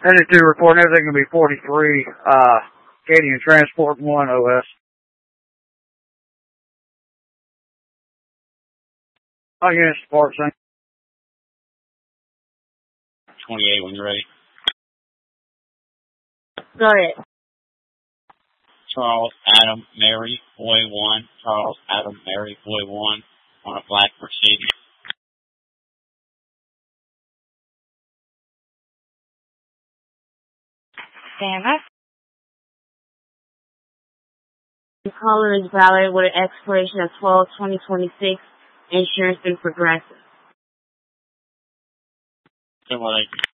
92 reporting everything can be 43, Acadian Transport 1 OS. Oh, units support, same. 28 when you're ready. Go ahead. Charles Adam Mary Boy 1. Charles Adam Mary Boy 1 on a black Mercedes. Stand up. The color is valid with an expiration of 12/2026. Insurance been progressive. Good morning.